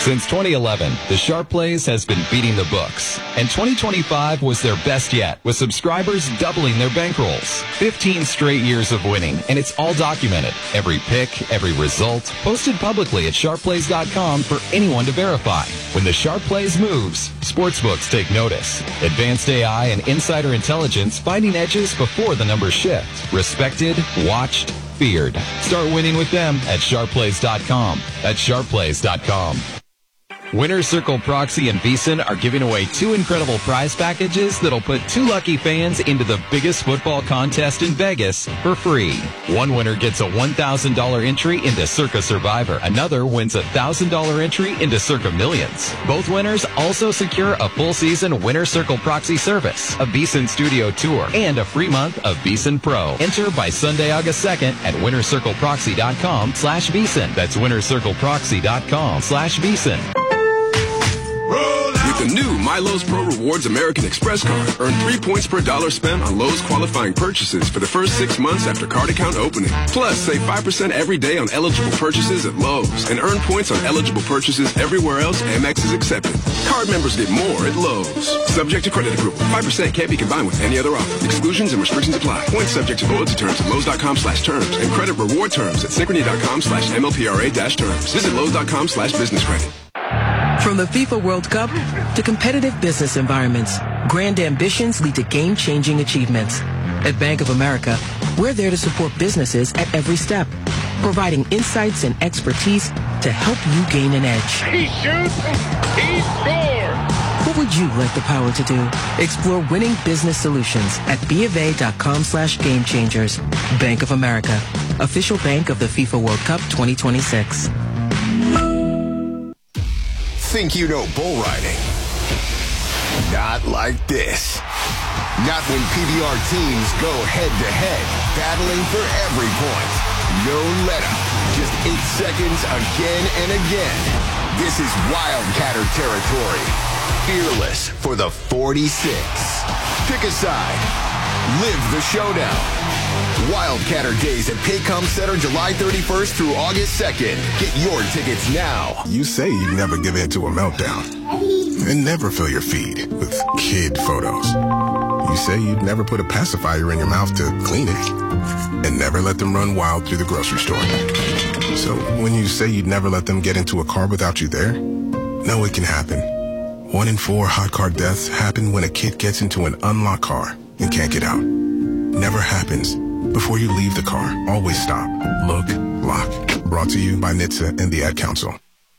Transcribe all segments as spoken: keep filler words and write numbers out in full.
Since twenty eleven, the Sharp Plays has been beating the books, and twenty twenty-five was their best yet, with subscribers doubling their bankrolls. fifteen straight years of winning, and it's all documented. Every pick, every result, posted publicly at sharp plays dot com for anyone to verify. When the Sharp Plays moves, sportsbooks take notice. Advanced A I and insider intelligence finding edges before the numbers shift. Respected, watched, feared. Start winning with them at sharp plays dot com. That's sharp plays dot com. Winner's Circle Proxy and VEASAN are giving away two incredible prize packages that'll put two lucky fans into the biggest football contest in Vegas for free. One winner gets a one thousand dollars entry into Circa Survivor. Another wins a one thousand dollars entry into Circa Millions. Both winners also secure a full season Winner's Circle Proxy service, a VEASAN studio tour, and a free month of VEASAN Pro. Enter by Sunday, August second at winner circle proxy dot com slash VEASAN. That's winner circle proxy dot com slash VEASAN. With the new My Lowe's Pro Rewards American Express card, earn three points per dollar spent on Lowe's qualifying purchases for the first six months after card account opening. Plus, save five percent every day on eligible purchases at Lowe's and earn points on eligible purchases everywhere else Amex is accepted. Card members get more at Lowe's. Subject to credit approval. five percent can't be combined with any other offer. Exclusions and restrictions apply. Points subject to loyalty terms at Lowe's dot com slash terms and credit reward terms at Synchrony dot com slash M L P R A dash terms. Visit Lowe's dot com slash business credit. From the FIFA World Cup to competitive business environments, grand ambitions lead to game-changing achievements. At Bank of America, we're there to support businesses at every step, providing insights and expertise to help you gain an edge. He shoots, he scores! What would you like the power to do? Explore winning business solutions at B of A dot com slash game changers. Bank of America, official bank of the FIFA World Cup twenty twenty-six. Think you know bull riding? Not like this. Not when P B R teams go head-to-head, battling for every point. No let-up. Just eight seconds again and again. This is Wildcatter territory. Fearless for the forty-six. Pick a side. Live the showdown. Wildcatter Days at Paycom Center, July thirty-first through August second. Get your tickets now. You say you never give in to a meltdown and never fill your feed with kid photos. You say you'd never put a pacifier in your mouth to clean it and never let them run wild through the grocery store. So when you say you'd never let them get into a car without you there, no, it can happen. One in four hot car deaths happen when a kid gets into an unlocked car and can't get out. Never happens. Before you leave the car, always stop, look, lock. Brought to you by N H T S A and the Ad Council.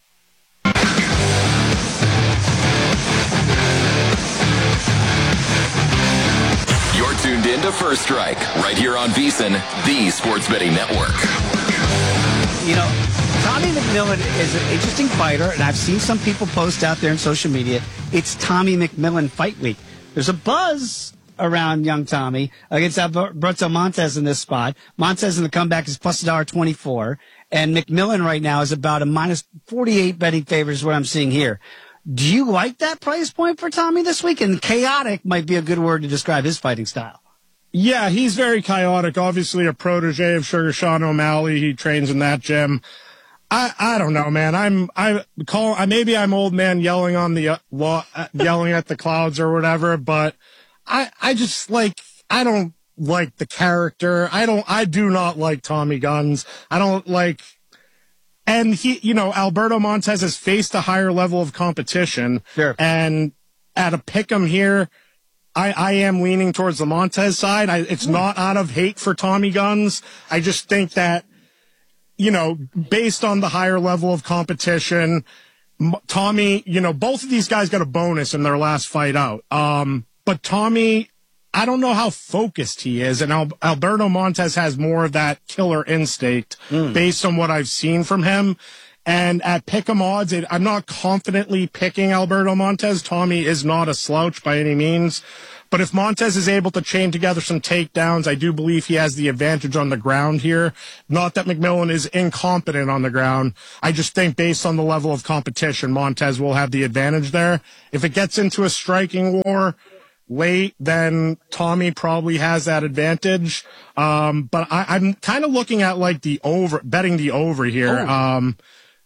You're tuned in to First Strike, right here on VEASAN, the sports betting network. You know, Tommy McMillan is an interesting fighter, and I've seen some people post out there in social media, it's Tommy McMillan Fight Week. There's a buzz around young Tommy against Alberto Montez in this spot. Montez in the comeback is plus one dollar twenty-four, and McMillan right now is about a minus forty-eight betting favor is what I'm seeing here. Do you like that price point for Tommy this week? And chaotic might be a good word to describe his fighting style. Yeah, he's very chaotic. Obviously a protege of Sugar Sean O'Malley. He trains in that gym. I, I don't know, man. I'm, I call, I, maybe I'm old man yelling on the, uh, law, uh, yelling at the clouds or whatever, but I, I just like, I don't like the character. I don't, I do not like Tommy Guns. I don't like, and he, you know, Alberto Montez has faced a higher level of competition. Sure. And at a pick'em here, I, I am leaning towards the Montez side. I, it's not out of hate for Tommy Guns. I just think that, you know, based on the higher level of competition, Tommy, you know, both of these guys got a bonus in their last fight out. Um, But Tommy, I don't know how focused he is, and Al- Alberto Montez has more of that killer instinct mm. based on what I've seen from him. And at pick'em odds, it, I'm not confidently picking Alberto Montez. Tommy is not a slouch by any means. But if Montez is able to chain together some takedowns, I do believe he has the advantage on the ground here. Not that McMillan is incompetent on the ground. I just think based on the level of competition, Montez will have the advantage there. If it gets into a striking war late, then Tommy probably has that advantage. Um, but I, I'm kind of looking at like the over, betting the over here. Oh. Um,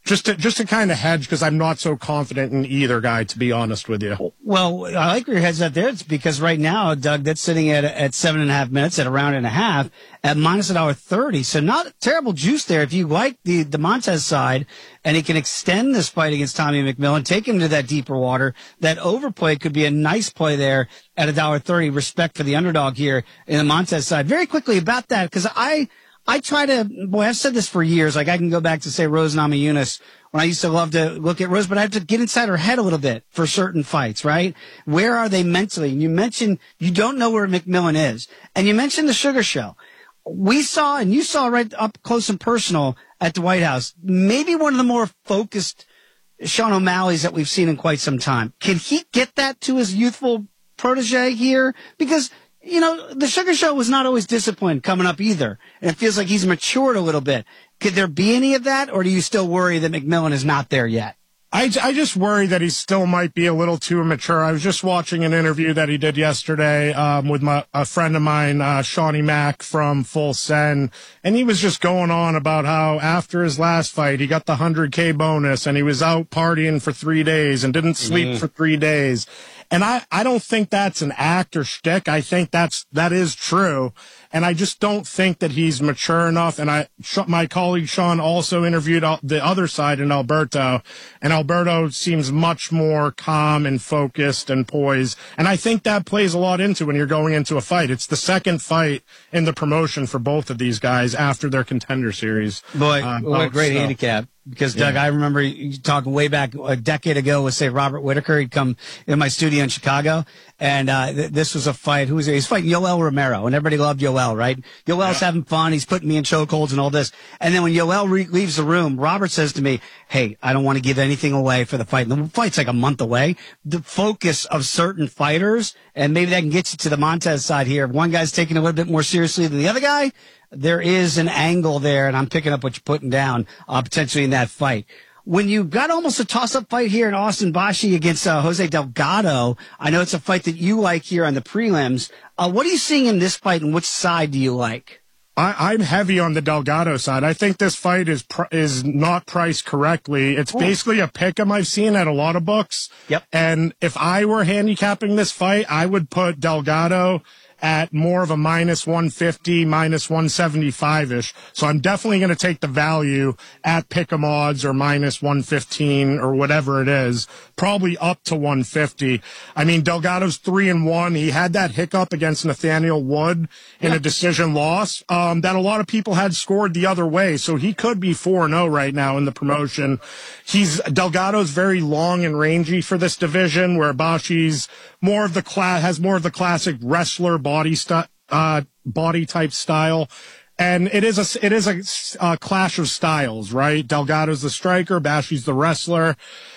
just to just to kind of hedge because I'm not so confident in either guy, to be honest with you. Well, I like where your head's at there. It's because right now, Doug, that's sitting at at seven and a half minutes at a round and a half at minus a dollar thirty. So not terrible juice there. If you like the the Montez side and he can extend this fight against Tommy McMillan, take him to that deeper water, that overplay could be a nice play there at a dollar thirty. Respect for the underdog here in the Montez side. Very quickly about that, because I. I try to, boy, I've said this for years. Like I can go back to say Rose Namajunas when I used to love to look at Rose, but I have to get inside her head a little bit for certain fights, right? Where are they mentally? And you mentioned you don't know where McMillan is. And you mentioned the Sugar Show. We saw, and you saw right up close and personal at the White House, maybe one of the more focused Sean O'Malley's that we've seen in quite some time. Can he get that to his youthful protege here? Because you know, the Sugar Show was not always disciplined coming up either. And it feels like he's matured a little bit. Could there be any of that, or do you still worry that McMillan is not there yet? I, I just worry that he still might be a little too immature. I was just watching an interview that he did yesterday um, with my, a friend of mine, uh, Shawnee Mack from Full Send, and he was just going on about how after his last fight, he got the one hundred K bonus, and he was out partying for three days and didn't sleep mm. for three days. And I, I don't think that's an act or shtick. I think that's, that is true. And I just don't think that he's mature enough. And I, my colleague Sean also interviewed the other side in Alberto, and Alberto seems much more calm and focused and poised. And I think that plays a lot into when you're going into a fight. It's the second fight in the promotion for both of these guys after their Contender Series. Boy, uh, what a great so. handicap. Because, Doug, yeah. I remember you talking way back a decade ago with, say, Robert Whitaker. He'd come in my studio in Chicago, and uh th- this was a fight. Who was it? He's fighting Yoel Romero, and everybody loved Yoel, right? Yoel's yeah. having fun. He's putting me in chokeholds and all this. And then when Yoel re- leaves the room, Robert says to me, hey, I don't want to give anything away for the fight. And the fight's like a month away. The focus of certain fighters, and maybe that can get you to the Montez side here. If one guy's taking it a little bit more seriously than the other guy, there is an angle there, and I'm picking up what you're putting down, uh, potentially in that fight. When you got almost a toss-up fight here in Austin Bashi against uh, Jose Delgado, I know it's a fight that you like here on the prelims. Uh, what are you seeing in this fight, and which side do you like? I, I'm heavy on the Delgado side. I think this fight is pr- is not priced correctly. It's Ooh. basically a pick'em I've seen at a lot of books. Yep. And if I were handicapping this fight, I would put Delgado at more of a minus one fifty, minus one seventy-five-ish. So I'm definitely going to take the value at pick'em odds or minus one fifteen or whatever it is, probably up to one fifty. I mean, Delgado's three and one. He had that hiccup against Nathaniel Wood in yeah. a decision loss um, that a lot of people had scored the other way. So he could be four and oh right now in the promotion. He's Delgado's very long and rangy for this division, where Bashi's more of the class has more of the classic wrestler body st- uh, body type style. And it is a, it is a uh, clash of styles, right? Delgado's the striker, Bashi's the wrestler.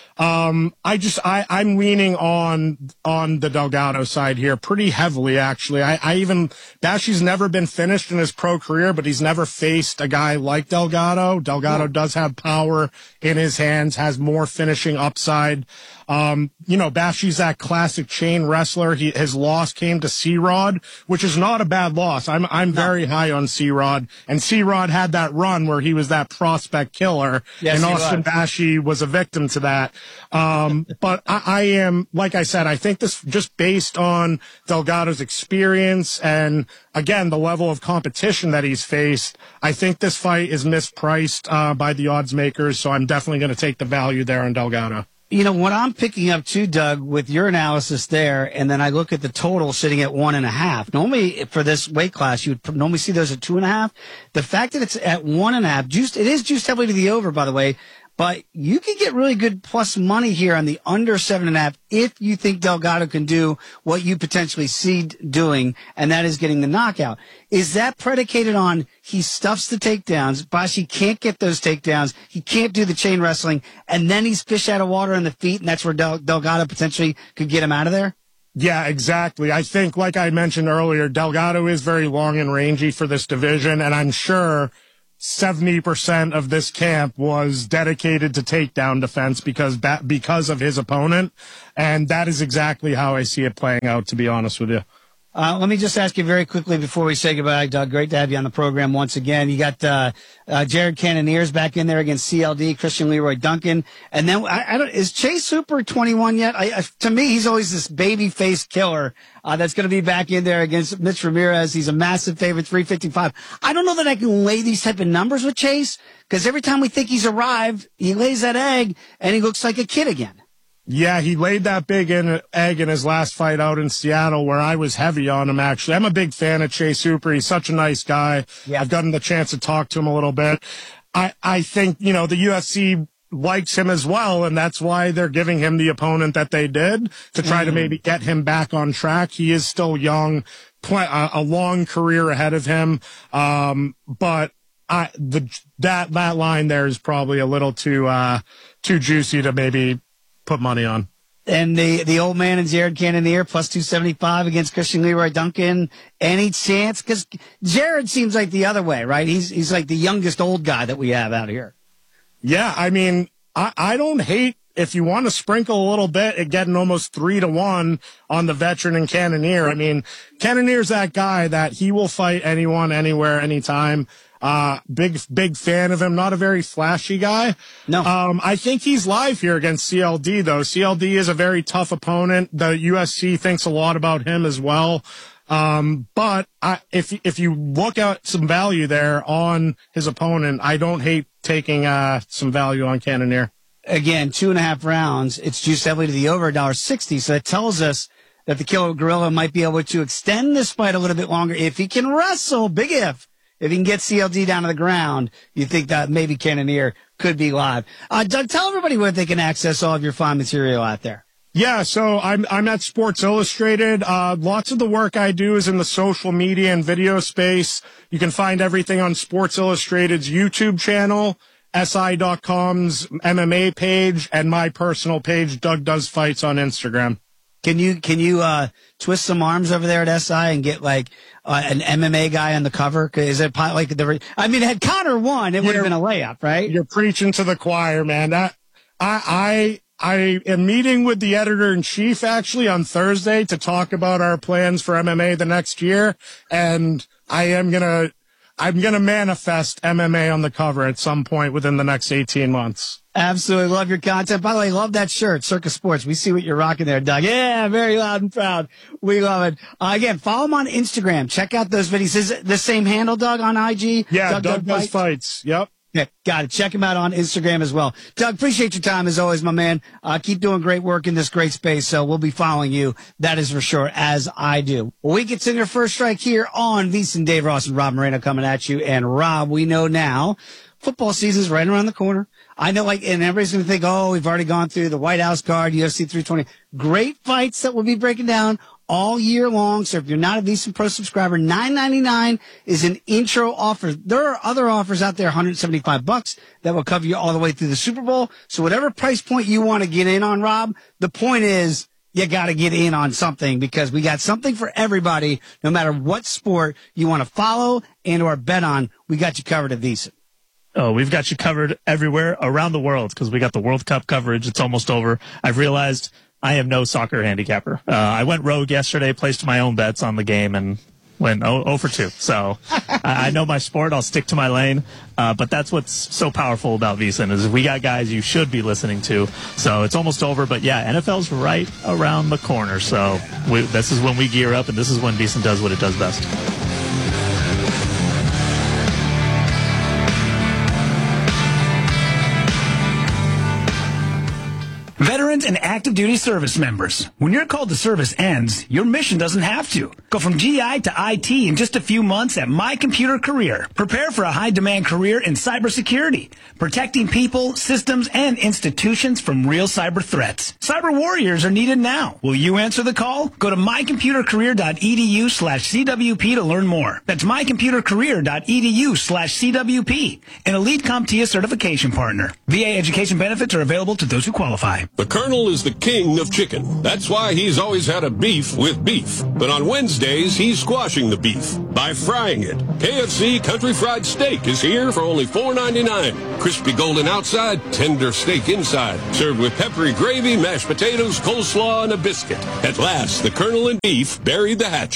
Um, I just, I, I'm leaning on, on the Delgado side here pretty heavily, actually. I, I even, Bashi's never been finished in his pro career, but he's never faced a guy like Delgado. Delgado does have power in his hands, has more finishing upside. Um, you know, Bashi's that classic chain wrestler. He, his loss came to C-Rod, which is not a bad loss. I'm, I'm no. very high on C-Rod, and C-Rod had that run where he was that prospect killer, yes, and Austin was. Bashi was a victim to that. Um, but I, I am, like I said, I think this just based on Delgado's experience and again, the level of competition that he's faced, I think this fight is mispriced, uh, by the odds makers. So I'm definitely going to take the value there on Delgado. You know, what I'm picking up too, Doug, with your analysis there, and then I look at the total sitting at one and a half. Normally, for this weight class, you would normally see those at two and a half. The fact that it's at one and a half, juiced, it is juiced heavily to the over, by the way, but you can get really good plus money here on the under seven and a half if you think Delgado can do what you potentially see doing, and that is getting the knockout. Is that predicated on he stuffs the takedowns, Bashi can't get those takedowns, he can't do the chain wrestling, and then he's fish out of water on the feet, and that's where Del- Delgado potentially could get him out of there? Yeah, exactly. I think, like I mentioned earlier, Delgado is very long and rangy for this division, and I'm sure seventy percent of this camp was dedicated to takedown defense because because of his opponent, and that is exactly how I see it playing out, to be honest with you. Uh, let me just ask you very quickly before we say goodbye, Doug. Great to have you on the program once again. You got uh, uh, Jared Cannoniers back in there against C L D, Christian Leroy Duncan, and then I, I don't. Is Chase Hooper twenty-one yet? I, I, to me, he's always this baby face killer uh, that's going to be back in there against Mitch Ramirez. He's a massive favorite, three fifty-five. I don't know that I can lay these type of numbers with Chase because every time we think he's arrived, he lays that egg and he looks like a kid again. Yeah, he laid that big in, egg in his last fight out in Seattle where I was heavy on him, actually. I'm a big fan of Chase Hooper. He's such a nice guy. Yeah. I've gotten the chance to talk to him a little bit. I, I think, you know, the U F C likes him as well, and that's why they're giving him the opponent that they did to try mm. to maybe get him back on track. He is still young, pl- a long career ahead of him. Um, but I, the, that, that line there is probably a little too, uh, too juicy to maybe put money on. And the, the old man and Jared Cannonier plus two seventy-five against Christian Leroy Duncan. Any chance? Because Jared seems like the other way, right? He's, he's like the youngest old guy that we have out here. Yeah. I mean, I, I don't hate if you want to sprinkle a little bit at getting almost three to one on the veteran and Cannonier. I mean, Cannonier's that guy that he will fight anyone, anywhere, anytime. Uh, big, big fan of him. Not a very flashy guy. No. Um, I think he's live here against C L D though. C L D is a very tough opponent. The U F C thinks a lot about him as well. Um, but I, if, if you look at some value there on his opponent, I don't hate taking, uh, some value on Cannonier. Again, two and a half rounds. It's juiced heavily to the over, one dollar sixty. So that tells us that the Killer Gorilla might be able to extend this fight a little bit longer if he can wrestle. Big if. If he can get C L D down to the ground, you think that maybe Cannonier could be live. Uh, Doug, tell everybody where they can access all of your fine material out there. Yeah, so I'm I'm at Sports Illustrated. Uh, lots of the work I do is in the social media and video space. You can find everything on Sports Illustrated's YouTube channel, S I dot com's M M A page, and my personal page, Doug Does Fights, on Instagram. Can you can you uh, twist some arms over there at S I and get like uh, an M M A guy on the cover? Is it like the? I mean, had Connor won, it would have been a layup, right? You're preaching to the choir, man. That I I I am meeting with the editor in chief actually on Thursday to talk about our plans for M M A the next year, and I am gonna I'm gonna manifest M M A on the cover at some point within the next eighteen months. Absolutely love your content. By the way, love that shirt, Circus Sports. We see what you're rocking there, Doug. Yeah, very loud and proud. We love it. Uh, again, follow him on Instagram. Check out those videos. Is it the same handle, Doug, on I G? Yeah, Doug, Doug, Doug Does Fights. Fights. Yep. Yeah, got it. Check him out on Instagram as well. Doug, appreciate your time as always, my man. Uh, keep doing great work in this great space. So we'll be following you. That is for sure, as I do. Well, we get to your first strike here on VSiN, Dave Ross and Rob Moreno coming at you. And Rob, we know now football season's right around the corner. I know, like, and everybody's going to think, oh, we've already gone through the White House card, U F C three twenty. Great fights that we'll be breaking down all year long. So if you're not a VSiN Pro subscriber, nine ninety-nine is an intro offer. There are other offers out there, one hundred seventy-five bucks, that will cover you all the way through the Super Bowl. So whatever price point you want to get in on, Rob, the point is you got to get in on something because we got something for everybody, no matter what sport you want to follow and or bet on. We got you covered at VSiN. Oh, we've got you covered everywhere around the world because we got the World Cup coverage. It's almost over. I've realized I am no soccer handicapper. Uh, I went rogue yesterday, placed my own bets on the game, and went oh for two. So I, I know my sport. I'll stick to my lane. Uh, but that's what's so powerful about VSiN is we got guys you should be listening to. So it's almost over. But, yeah, N F L's right around the corner. So we, this is when we gear up, and this is when VSiN does what it does best. Veterans and active duty service members. When your call to service ends, your mission doesn't have to. Go from G I to I T in just a few months at My Computer Career. Prepare for a high-demand career in cybersecurity, protecting people, systems, and institutions from real cyber threats. Cyber warriors are needed now. Will you answer the call? Go to mycomputercareer.edu slash CWP to learn more. That's mycomputercareer.edu slash CWP, an Elite CompTIA certification partner. V A education benefits are available to those who qualify. The Colonel is the king of chicken. That's why he's always had a beef with beef. But on Wednesdays, he's squashing the beef by frying it. K F C Country Fried Steak is here for only four ninety-nine. Crispy golden outside, tender steak inside. Served with peppery gravy, mashed potatoes, coleslaw, and a biscuit. At last, the Colonel and beef buried the hatchet.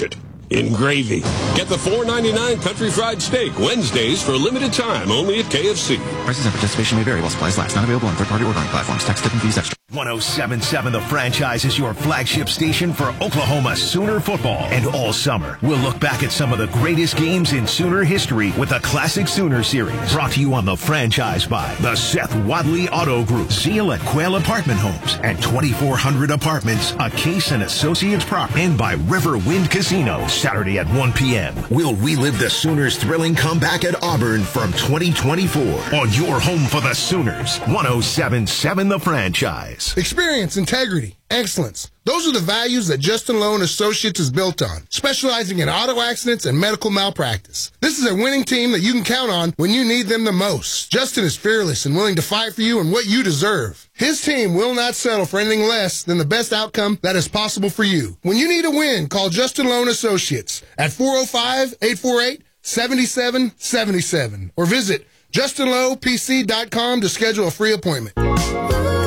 in gravy. Get the four ninety-nine Country Fried Steak Wednesdays for a limited time only at K F C. Prices and participation may vary while supplies last. Not available on third-party ordering platforms. Tax, tip, and fees extra. one oh seven point seven The Franchise is your flagship station for Oklahoma Sooner football. And all summer, we'll look back at some of the greatest games in Sooner history with the Classic Sooner Series. Brought to you on The Franchise by the Seth Wadley Auto Group, Zeal at Quail Apartment Homes, and twenty-four hundred Apartments, a Case and Associates property, and by River Wind Casino. Saturday at one p.m. We'll relive the Sooners' thrilling comeback at Auburn from twenty twenty-four on your home for the Sooners. one oh seven point seven The Franchise. Experience, integrity, excellence. Those are the values that Justin Loan Associates is built on, specializing in auto accidents and medical malpractice. This is a winning team that you can count on when you need them the most. Justin is fearless and willing to fight for you and what you deserve. His team will not settle for anything less than the best outcome that is possible for you. When you need a win, call Justin Loan Associates at four oh five, eight four eight, seven seven seven seven or visit justin low p c dot com to schedule a free appointment.